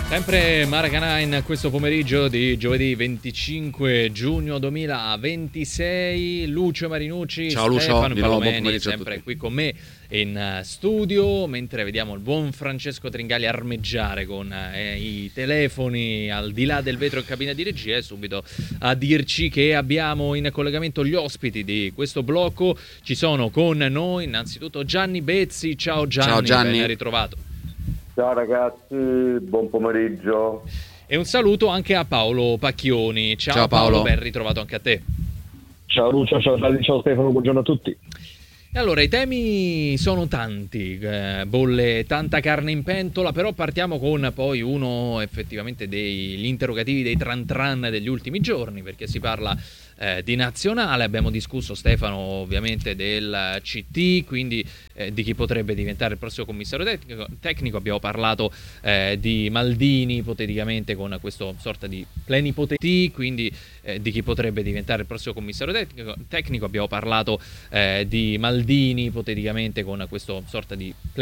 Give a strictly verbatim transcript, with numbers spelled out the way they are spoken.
Sempre Maracanã in questo pomeriggio di giovedì venticinque giugno duemilaventisei. Lucio Marinucci, ciao Lucio, Stefano di nuovo, buon Palomeni pomeriggio a sempre tutti. qui con me in studio, mentre vediamo il buon Francesco Tringali armeggiare con eh, i telefoni al di là del vetro in cabina di regia, e subito a dirci che abbiamo in collegamento gli ospiti di questo blocco. Ci sono con noi innanzitutto Gianni Bezzi. Ciao Gianni, Ciao Gianni. ben ritrovato. Ciao ragazzi, buon pomeriggio. E un saluto anche a Paolo Pacchioni. Ciao, Ciao Paolo. Paolo, ben ritrovato anche a te. Ciao Lucio, ciao Gianni, ciao Stefano, buongiorno a tutti. E allora, i temi sono tanti, eh, bolle tanta carne in pentola, però partiamo con poi uno effettivamente degli interrogativi, dei tran tran degli ultimi giorni, perché si parla eh, di nazionale. Abbiamo discusso, Stefano, ovviamente del C T, quindi eh, di chi potrebbe diventare il prossimo commissario tecnico, tecnico. Abbiamo parlato eh, di Maldini ipoteticamente con questo sorta di plenipotenziario, quindi eh, di chi potrebbe diventare il prossimo commissario tecnico, tecnico. Abbiamo parlato eh, di Maldini ipoteticamente con questo sorta di